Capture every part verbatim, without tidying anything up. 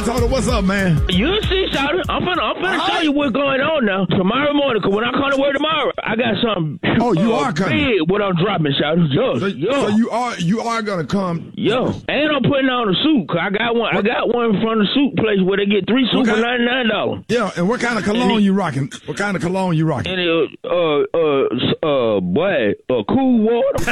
Minnesota. What's up, man? You see, Shawty, I'm finna, I'm finna show you what's going on now. Tomorrow morning, cause when I come to work tomorrow, I got something. Oh, you uh, are coming. Big what I'm dropping, Shawty. Yo, So, yo. so you are you are gonna come. Yo, and I'm putting on a suit, cause I got one. I got one from the suit place where they get three suits for Okay. ninety-nine dollars. Yeah, and what kind of cologne you rocking? What kind of cologne you rocking? And it, uh, uh, uh, boy, uh, cool water.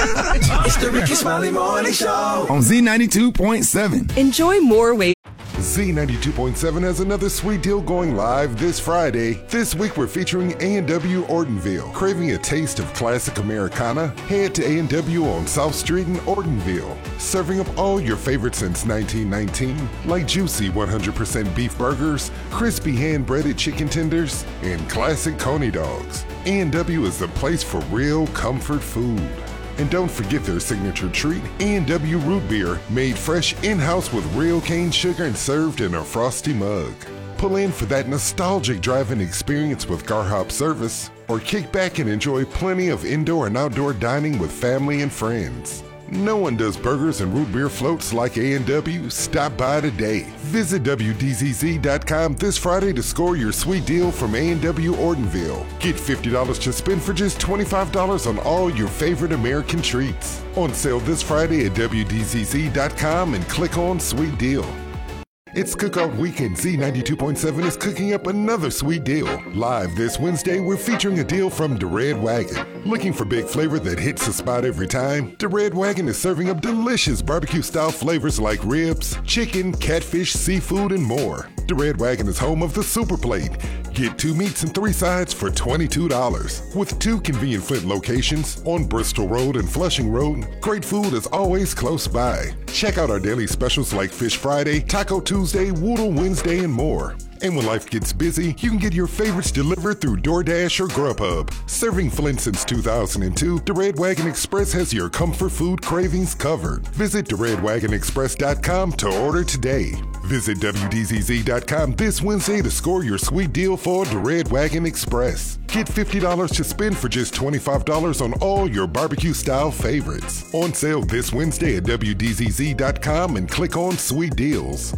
It's the Ricky Smiley Morning Show on Z ninety-two point seven. Enjoy more ways. Z ninety-two point seven has another sweet deal going live this Friday. This week we're featuring A and W Ortonville. Craving a taste of classic Americana? Head to A and W on South Street in Ortonville. Serving up all your favorites since nineteen nineteen, like juicy one hundred percent beef burgers, crispy hand-breaded chicken tenders, and classic coney dogs. A and W is the place for real comfort food. And don't forget their signature treat, A and W Root Beer, made fresh in-house with real cane sugar and served in a frosty mug. Pull in for that nostalgic driving experience with Gar Hop service, or kick back and enjoy plenty of indoor and outdoor dining with family and friends. No one does burgers and root beer floats like A and W. Stop by today. Visit W D Z Z dot com this Friday to score your sweet deal from A and W Ortonville. Get fifty dollars to spend for just twenty-five dollars on all your favorite American treats. On sale this Friday at W D Z Z dot com and click on Sweet Deal. It's Cookout Weekend. Z ninety-two point seven is cooking up another sweet deal. Live this Wednesday, we're featuring a deal from The Red Wagon. Looking for big flavor that hits the spot every time? The Red Wagon is serving up delicious barbecue-style flavors like ribs, chicken, catfish, seafood, and more. The Red Wagon is home of the Super Plate. Get two meats and three sides for twenty-two dollars. With two convenient Flint locations on Bristol Road and Flushing Road, great food is always close by. Check out our daily specials like Fish Friday, Taco Tuesday, Woodle Wednesday, and more. And when life gets busy, you can get your favorites delivered through DoorDash or Grubhub. Serving Flint since two thousand two, the Red Wagon Express has your comfort food cravings covered. Visit the red wagon express dot com to order today. Visit W D Z Z dot com this Wednesday to score your sweet deal for the Red Wagon Express. Get fifty dollars to spend for just twenty-five dollars on all your barbecue-style favorites. On sale this Wednesday at W D Z Z dot com and click on Sweet Deals.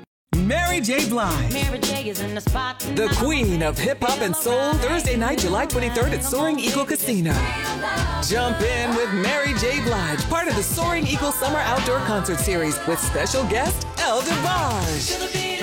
Mary J. Blige, Mary J. is in the spot the queen of hip hop and soul, Thursday night, July twenty-third at Soaring Eagle Casino. Jump in with Mary J. Blige, part of the Soaring Eagle Summer Outdoor Concert Series with special guest El DeBarge.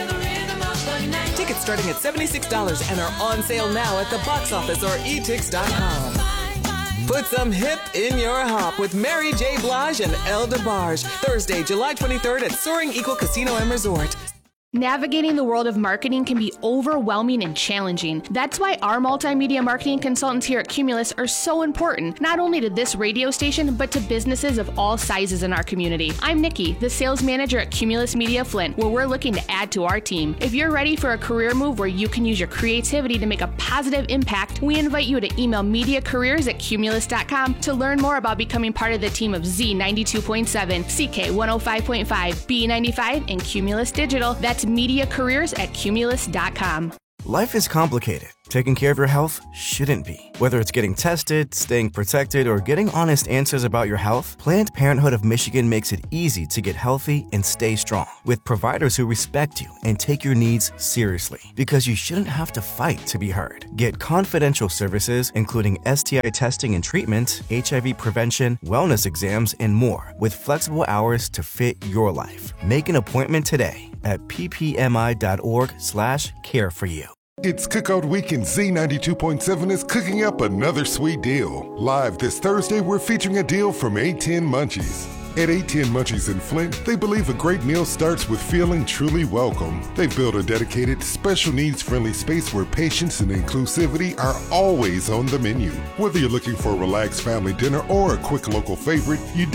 Tickets starting at seventy-six dollars and are on sale now at the box office or e tix dot com. Put some hip in your hop with Mary J. Blige and El DeBarge, Thursday, July twenty-third at Soaring Eagle Casino and Resort. Navigating the world of marketing can be overwhelming and challenging. That's why our multimedia marketing consultants here at Cumulus are so important, not only to this radio station, but to businesses of all sizes in our community. I'm Nikki, the sales manager at Cumulus Media Flint, where we're looking to add to our team. If you're ready for a career move where you can use your creativity to make a positive impact, we invite you to email mediacareers at cumulus dot com to learn more about becoming part of the team of Z ninety-two point seven, C K one oh five point five, B ninety-five, and Cumulus Digital. That's media careers at cumulus dot com. Life is complicated. Taking care of your health shouldn't be. Whether it's getting tested, staying protected, or getting honest answers about your health, Planned Parenthood of Michigan makes it easy to get healthy and stay strong with providers who respect you and take your needs seriously, because you shouldn't have to fight to be heard. Get confidential services, including S T I testing and treatment, H I V prevention, wellness exams, and more, with flexible hours to fit your life. Make an appointment today at p p m i dot org slash care for you. It's Cookout Weekend. Z ninety-two point seven is cooking up another sweet deal. Live this Thursday, we're featuring a deal from eight ten Munchies. At eight ten Munchies in Flint, they believe a great meal starts with feeling truly welcome. They've built a dedicated, special needs-friendly space where patience and inclusivity are always on the menu. Whether you're looking for a relaxed family dinner or a quick local favorite, you